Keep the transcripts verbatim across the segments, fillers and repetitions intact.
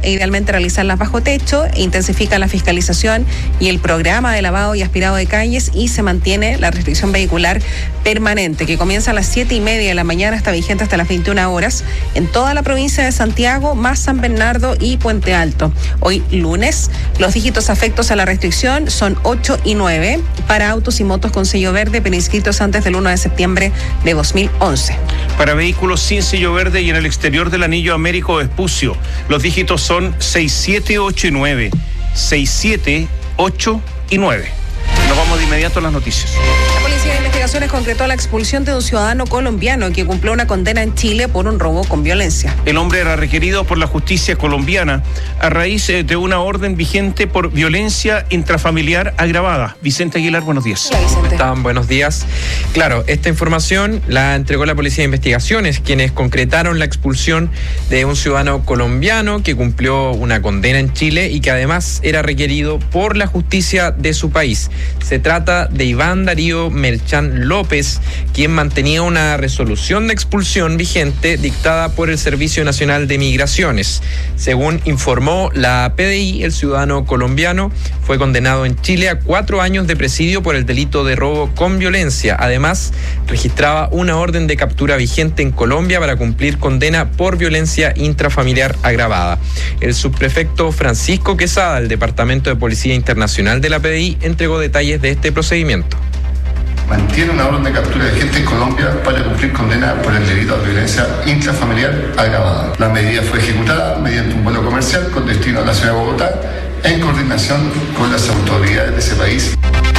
e idealmente realizarlas bajo techo, e intensifica la fiscalización y el programa de lavado y aspirado de calles, y se mantiene la restricción vehicular permanente, que comienza a las siete y media de la mañana, está vigente hasta las veintiuna horas, en toda la provincia de Santiago, más San Bernardo y Puente Alto. Hoy lunes, los dígitos afectos a la restricción son ocho y nueve para autos y motos con sello verde, pero inscritos antes del uno de septiembre de dos mil once. Para vehículos sin sello verde y en el exterior del anillo Américo Vespucio, los dígitos son seis siete ocho y nueve. seis siete ocho y nueve. Nos vamos de inmediato a las noticias. La Policía de Investigaciones concretó la expulsión de un ciudadano colombiano que cumplió una condena en Chile por un robo con violencia. El hombre era requerido por la justicia colombiana a raíz de una orden vigente por violencia intrafamiliar agravada. Vicente Aguilar, buenos días. Hola, Vicente. ¿Cómo están? Buenos días. Claro, esta información la entregó la Policía de Investigaciones, quienes concretaron la expulsión de un ciudadano colombiano que cumplió una condena en Chile y que además era requerido por la justicia de su país. Se trata de Iván Darío Merchán López, quien mantenía una resolución de expulsión vigente dictada por el Servicio Nacional de Migraciones. Según informó la P D I, el ciudadano colombiano fue condenado en Chile a cuatro años de presidio por el delito de robo con violencia. Además, registraba una orden de captura vigente en Colombia para cumplir condena por violencia intrafamiliar agravada. El subprefecto Francisco Quesada, del Departamento de Policía Internacional de la P D I, entregó detalles de este procedimiento. Mantiene una orden de captura vigente en Colombia para cumplir condena por el delito de violencia intrafamiliar agravada. La medida fue ejecutada mediante un vuelo comercial con destino a la ciudad de Bogotá en coordinación con las autoridades de ese país.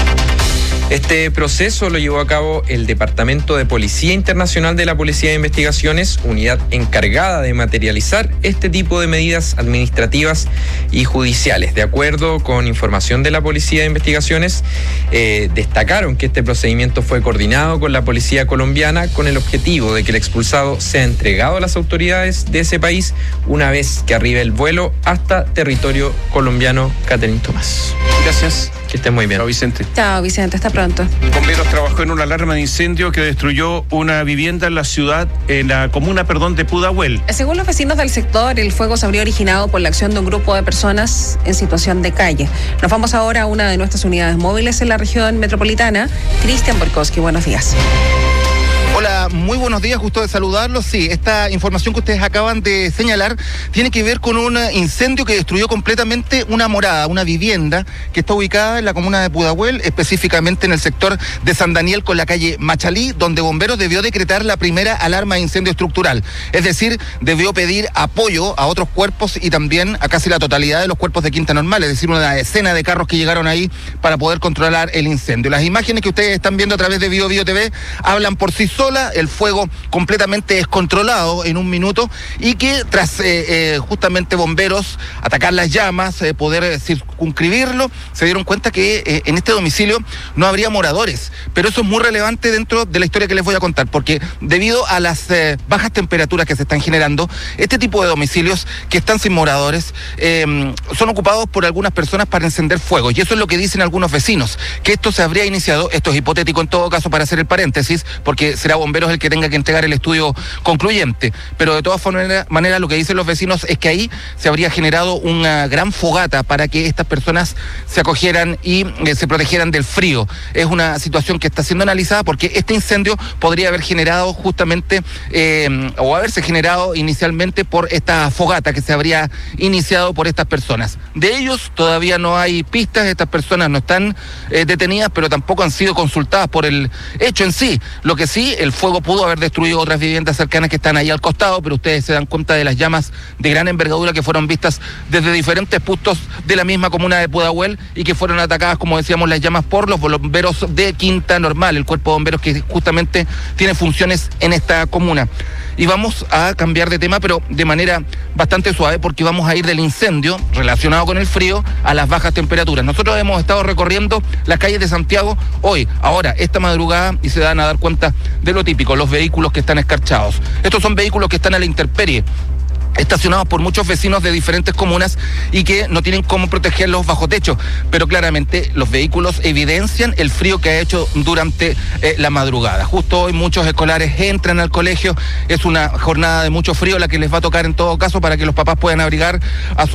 Este proceso lo llevó a cabo el Departamento de Policía Internacional de la Policía de Investigaciones, unidad encargada de materializar este tipo de medidas administrativas y judiciales. De acuerdo con información de la Policía de Investigaciones, eh, destacaron que este procedimiento fue coordinado con la Policía colombiana con el objetivo de que el expulsado sea entregado a las autoridades de ese país una vez que arribe el vuelo hasta territorio colombiano. Catherine Tomás. Gracias. Que estén muy bien. Chao, Vicente. Chao, Vicente, hasta pronto. Bomberos trabajó en una alarma de incendio que destruyó una vivienda en la ciudad, en la comuna, perdón, de Pudahuel. Según los vecinos del sector, el fuego se habría originado por la acción de un grupo de personas en situación de calle. Nos vamos ahora a una de nuestras unidades móviles en la región metropolitana. Cristian Borkowski, buenos días. Hola, muy buenos días, gusto de saludarlos. Sí, esta información que ustedes acaban de señalar tiene que ver con un incendio que destruyó completamente una morada, una vivienda que está ubicada en la comuna de Pudahuel, específicamente en el sector de San Daniel con la calle Machalí, donde Bomberos debió decretar la primera alarma de incendio estructural. Es decir, debió pedir apoyo a otros cuerpos y también a casi la totalidad de los cuerpos de Quinta Normal, es decir, una decena de carros que llegaron ahí para poder controlar el incendio. Las imágenes que ustedes están viendo a través de Bio Bio T V hablan por sí solas. El fuego completamente descontrolado en un minuto y que tras eh, eh, justamente bomberos atacar las llamas, eh, poder eh, circunscribirlo, se dieron cuenta que eh, en este domicilio no habría moradores. Pero eso es muy relevante dentro de la historia que les voy a contar, porque debido a las eh, bajas temperaturas que se están generando, este tipo de domicilios que están sin moradores eh, son ocupados por algunas personas para encender fuego. Y eso es lo que dicen algunos vecinos, que esto se habría iniciado, esto es hipotético en todo caso para hacer el paréntesis, porque será Bomberos el que tenga que entregar el estudio concluyente, pero de todas maneras lo que dicen los vecinos es que ahí se habría generado una gran fogata para que estas personas se acogieran y eh, se protegieran del frío. Es una situación que está siendo analizada porque este incendio podría haber generado justamente eh, o haberse generado inicialmente por esta fogata que se habría iniciado por estas personas. De ellos todavía no hay pistas, estas personas no están eh, detenidas, pero tampoco han sido consultadas por el hecho en sí. Lo que sí, el fuego pudo haber destruido otras viviendas cercanas que están ahí al costado, pero ustedes se dan cuenta de las llamas de gran envergadura que fueron vistas desde diferentes puntos de la misma comuna de Pudahuel y que fueron atacadas, como decíamos, las llamas por los bomberos de Quinta Normal, el cuerpo de bomberos que justamente tiene funciones en esta comuna. Y vamos a cambiar de tema, pero de manera bastante suave, porque vamos a ir del incendio relacionado con el frío a las bajas temperaturas. Nosotros hemos estado recorriendo las calles de Santiago hoy, ahora, esta madrugada, y se dan a dar cuenta de lo típico, los vehículos que están escarchados. Estos son vehículos que están a la intemperie, estacionados por muchos vecinos de diferentes comunas y que no tienen cómo protegerlos bajo techo, pero claramente los vehículos evidencian el frío que ha hecho durante eh, la madrugada. Justo hoy muchos escolares entran al colegio, es una jornada de mucho frío la que les va a tocar en todo caso para que los papás puedan abrigar a sus